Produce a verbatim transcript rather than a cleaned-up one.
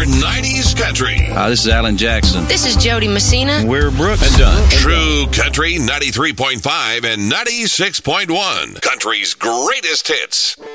nineties Country. Uh, this is Alan Jackson. This is Jody Messina. We're Brooks and Dunn. True Country ninety-three point five and ninety-six point one. Country's greatest hits.